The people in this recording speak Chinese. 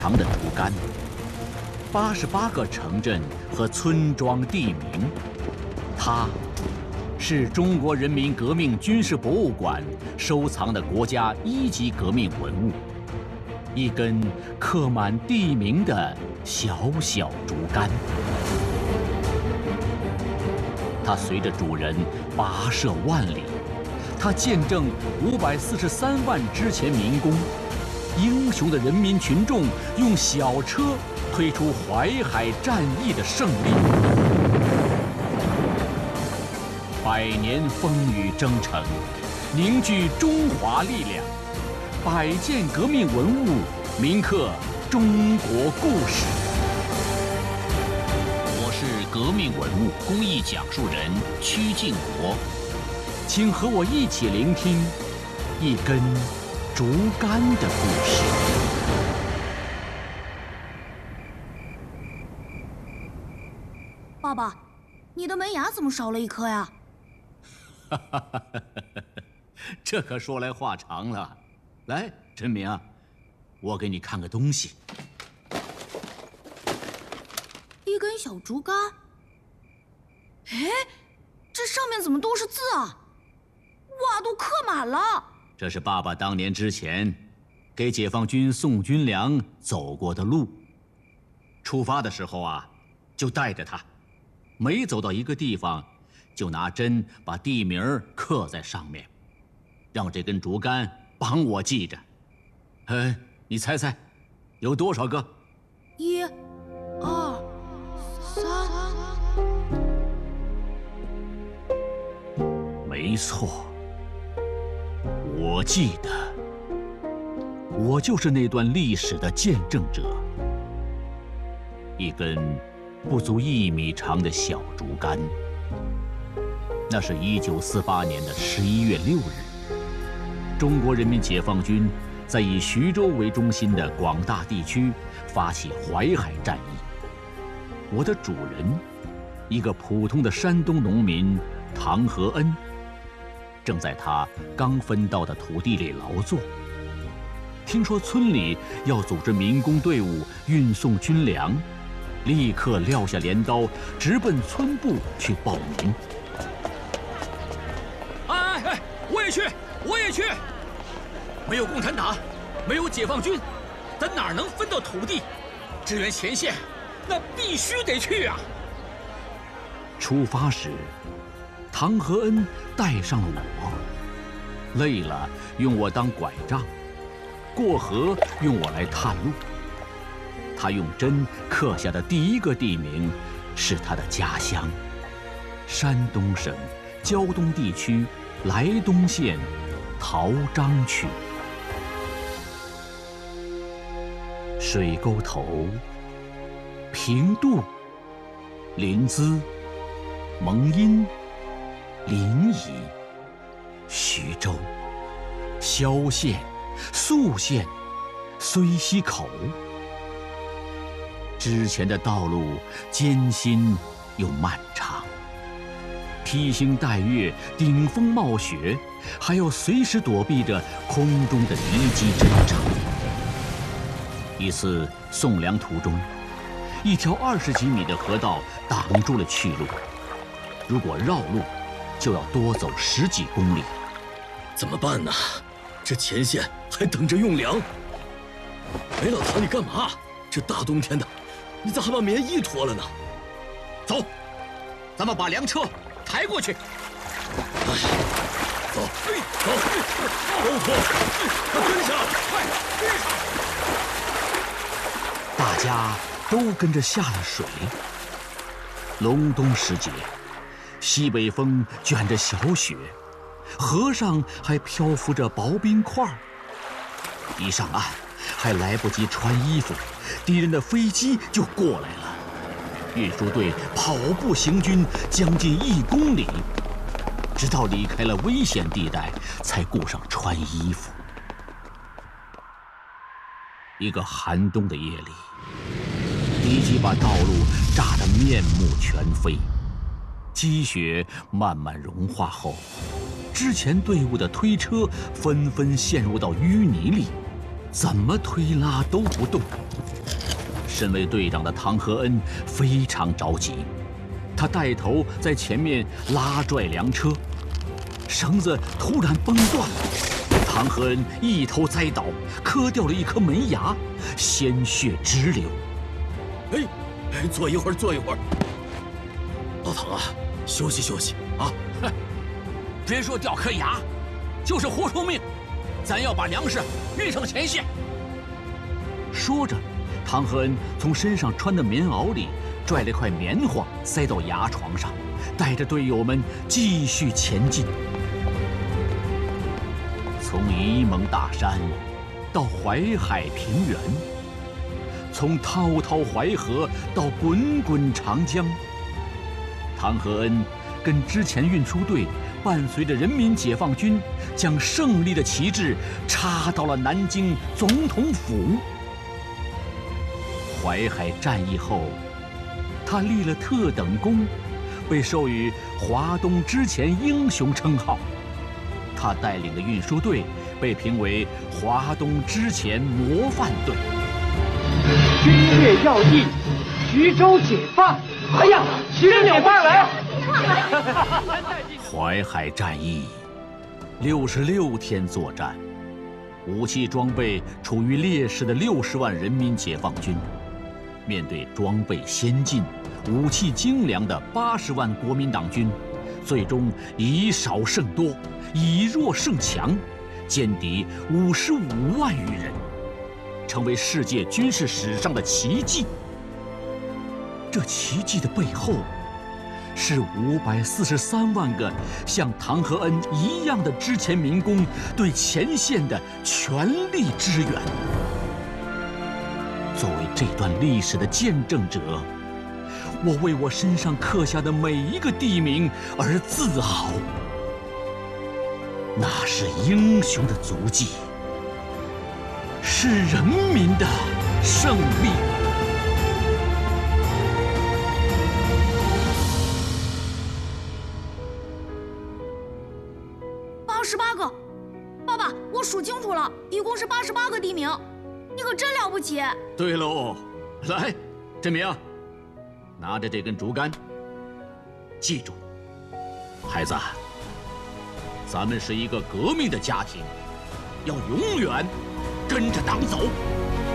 长的竹竿，88个城镇和村庄地名。它是中国人民革命军事博物馆收藏的国家1级革命文物，一根刻满地名的小小竹竿。它随着主人跋涉万里，它见证543万之前民工，英雄的人民群众用小车推出淮海战役的胜利。100年风雨征程，凝聚中华力量。100件革命文物，铭刻中国故事。我是革命文物公益讲述人曲靖国，请和我一起聆听一根竹竿的故事。 爸爸，你的门牙怎么少了一颗呀？ 这可说来话长了。来，陈明，我给你看个东西。 一根小竹竿。哎，这上面怎么都是字啊？哇，都刻满了。 这是爸爸当年之前给解放军送军粮走过的路。出发的时候啊，就带着它，每走到一个地方，就拿针把地名刻在上面，让这根竹竿帮我记着。你猜猜，有多少个 ？1、2、3。 没错，我记得，我就是那段历史的见证者。一根不足1米长的小竹竿。那是1948年的11月6日，中国人民解放军在以徐州为中心的广大地区发起淮海战役。我的主人，一个普通的山东农民唐和恩，正在他刚分到的土地里劳作。听说村里要组织民工队伍运送军粮，立刻撂下镰刀，直奔村部去报名。我也去！没有共产党，没有解放军，咱哪能分到土地？支援前线，那必须得去啊！出发时，唐和恩带上了我，累了用我当拐杖，过河用我来探路。他用针刻下的第一个地名是他的家乡——山东省胶东地区莱东县陶章区。水沟头、平度、临淄、蒙阴、临沂、徐州、萧县、宿县、睢溪口。之前的道路艰辛又漫长，披星戴月，顶风冒雪，还要随时躲避着空中的敌机侦察。一次送粮途中，一条20几米的河道挡住了去路，如果绕路，就要多走10几公里。 怎么办呢？这前线还等着用粮。哎，老唐，你干嘛？这大冬天的，你咋还把棉衣脱了呢？ 走，咱们把粮车抬过去。 哎，走，都脱，快跟上，快跟上！ 大家都跟着下了水。隆冬时节，西北风卷着小雪，河上还漂浮着薄冰块。一上岸，还来不及穿衣服，敌人的飞机就过来了。运输队跑步行军将近1公里，直到离开了危险地带，才顾上穿衣服。一个寒冬的夜里，敌机把道路炸得面目全非。积雪慢慢融化后，之前队伍的推车纷纷陷入到淤泥里， 怎么推拉都不动。身为队长的唐和恩非常着急，他带头在前面拉拽粮车，绳子突然崩断了，唐和恩一头栽倒，磕掉了一颗门牙，鲜血直流。 哎，坐一会儿，坐一会儿。老唐啊，休息休息啊！ 别说掉颗牙，就是活出命，咱要把粮食运上前线。说着，唐和恩从身上穿的棉袄里拽了块棉花塞到牙床上，带着队友们继续前进。从沂蒙大山到淮海平原，从滔滔淮河到滚滚长江，唐和恩跟之前运输队伴随着人民解放军，将胜利的旗帜插到了南京总统府。淮海战役后，他立了特等功，被授予华东之前英雄称号。他带领的运输队被评为华东之前模范队。 军略要义，徐州解放！哎呀，徐州解放了！ 淮海战役66天作战，武器装备处于劣势的60万人民解放军，面对装备先进、武器精良的80万国民党军，最终以少胜多，以弱胜强，歼敌55万余人，成为世界军事史上的奇迹。这奇迹的背后，是543万个像唐和恩一样的之前民工对前线的全力支援。作为这段历史的见证者，我为我身上刻下的每一个地名而自豪。那是英雄的足迹，是人民的胜利。 88个，爸爸，我数清楚了，一共是88个地名，你可真了不起。 对喽，来，振明，拿着这根竹竿，记住，孩子，咱们是一个革命的家庭，要永远跟着党走。